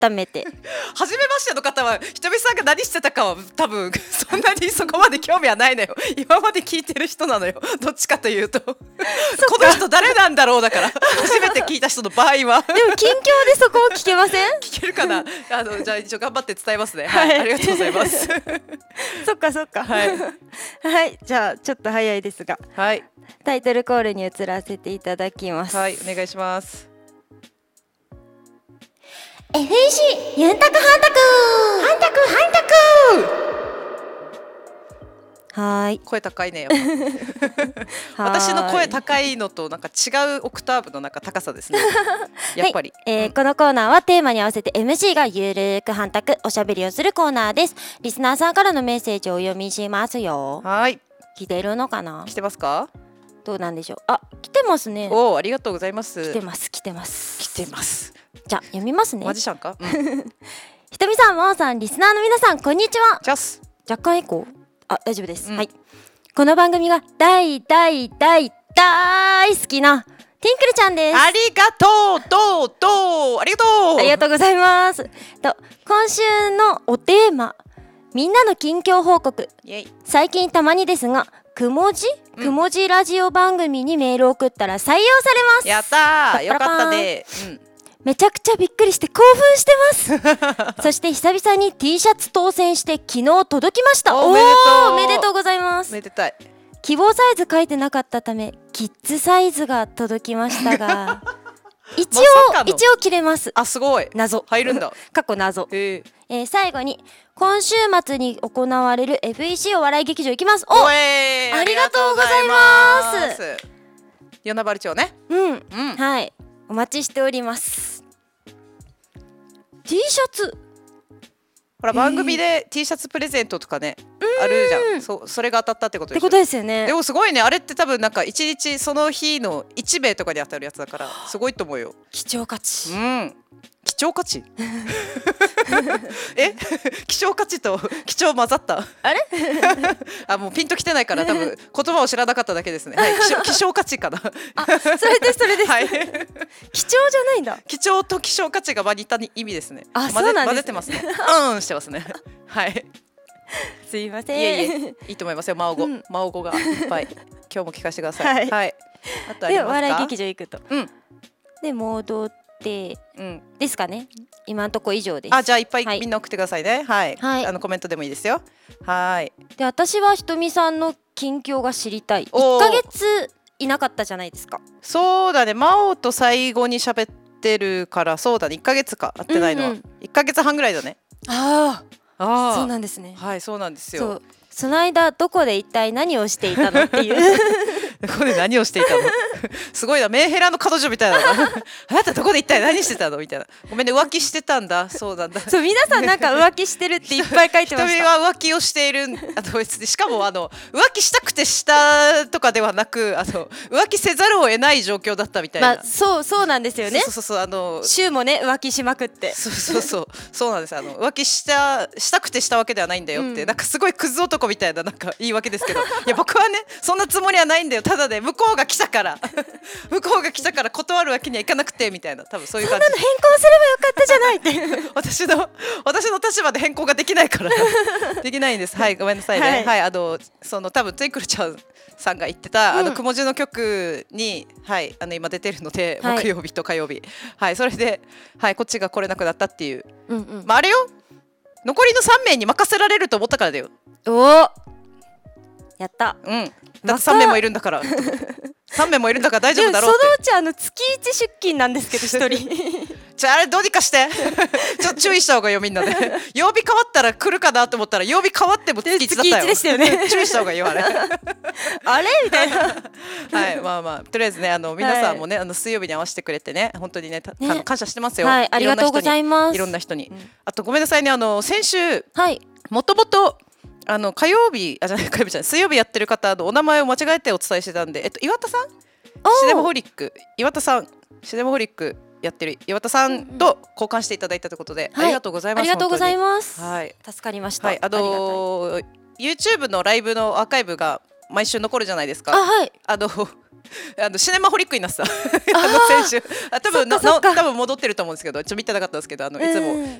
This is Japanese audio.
改めて初めましての方はひとみさんが何してたかは多分そんなにそこまで興味はないのよ。今まで聞いてる人なのよ、どっちかというとこの人誰なんだろうだから初めて聞いた人の場合はでも近況でそこを聞けません？ 聞けるかな。じゃあ一応頑張って伝えますね。はい、ありがとうございますそっかそっかはい、 はい、じゃあちょっと早いですが、 はい、 タイトルコールに移らせていただきます。 はい、お願いします。 FEC ユンタクハンタクはーい、 声高いねやっぱ私の声高いのとなんか違うオクターブのなんか高さですねやっぱり、 はい、このコーナーはテーマに合わせて MC がゆるーく半卓おしゃべりをするコーナーです。リスナーさんからのメッセージをお読みしますよ。 はい、 来てるのかな？ 来てますか？ どうなんでしょう。あ、来てますね。 おー、ありがとうございます。 来てます来てます来てます。 じゃあ読みますね。 マジシャンか？ ひとみさん、まおさん、リスナーの皆さん、こんにちは。 チャス。 若干エコー？あ、大丈夫です、はい。この番組が大好きなティンクルちゃんです。 ありがとうありがとうありがとうございます。今週のおテーマ、みんなの近況報告。最近たまにですが、くもじラジオ番組にメールを送ったら採用されます。 やったー、よかったね。 めちゃくちゃびっくりして興奮してますそして久々に T シャツ当選して昨日届きました。 おめでとうございます。 めでたい。 希望サイズ書いてなかったためキッズサイズが届きましたが一応切れます。 あ、すごい。 謎入るんだ過去謎。最後に今週末に行われる FEC お笑い劇場行きます。ありがとうございます。 与那原町ね。 はい、お待ちしております。T シャツほら、番組で T シャツプレゼントとかねあるじゃん。それが当たったってことでしょ。 ってことですよね。 でもすごいね、あれって多分なんか一日その日の1名とかに当たるやつだからすごいと思うよ。 貴重価値。 貴重価値希少価値と貴重混ざったあれあ、もうピンときてないから多分言葉を知らなかっただけですね。はい、希少価値かなそれです、はい、貴重じゃないんだ。 貴重と希少価値が似た意味ですね。 そうなんですね。 混ぜてますねしてますねはい、 すいません。 いいと思いますよ。真央語がいっぱい今日も聞かせてください。はい、あとありますか？ で、笑い劇場行くとで戻ってですかね。今のとこ以上です。 じゃあいっぱいみんな送ってくださいね。はい、コメントでもいいですよ。はい。 で、私はひとみさんの近況が知りたい。1ヶ月いなかったじゃないですか。 そうだね、真央と最後に喋ってるから、そうだね、1ヶ月か会ってないのは1ヶ月半ぐらいだね。 そうなんですね。 はい、そうなんですよ。 その間どこで一体何をしていたのっていうどこで何をしていたのすごいな、メンヘラの彼女みたいなあなたどこで一体何してたのみたいな。ごめんね、浮気してたんだ。そうなんだ。 そう、皆さんなんか浮気してるっていっぱい書いてました。 ひとみは浮気をしている。しかも浮気したくてしたとかではなく、浮気せざるを得ない状況だったみたいな。 そうなんですよね。週もね浮気しまくって。 そうなんです。浮気したくてしたわけではないんだよって、なんかすごいクズ男みたいななんか言い訳ですけど、いや僕はねそんなつもりはないんだよ。ただね、向こうが来たから断るわけにはいかなくてみたいな、多分そういう感じ。 そんなの変更すればよかったじゃないって私の立場で変更ができないからできないんです。はい、ごめんなさいね。はい、多分トゥインクルちゃんさんが言ってたくもじの曲に、はい、今出てるので、木曜日と火曜日、はい、それで、はい、こっちが来れなくなったっていう、あれよ、残りの3名に任せられると思ったからだよ。 やった。 だって3名もいるんだから3名もいるんだから大丈夫だろうって。 そのうち月1出勤なんですけど1人あれどうにかしてちょっと注意した方がいいよみんなで曜日変わったら来るかなと思ったら曜日変わっても月1だったよ。 月1でしたよね注意した方がいいよあれあれみたいなはい、まあとりあえずね、皆さんもね、水曜日に合わせてくれてね、本当にね感謝してますよ。 はい、ありがとうございます。 いろんな人に。あとごめんなさいね、先週もともと水曜日やってる方のお名前を間違えてお伝えしてたんで、岩田さん、シネマホリックやってる岩田さんと交換していただいたということで、ありがとうございます。 ありがとうございます。 はい、 助かりました。はい、 YouTube のライブのアーカイブが毎週残るじゃないですか。 シネマホリックになってた先週多分戻ってると思うんですけど見てなかったんですけどいつも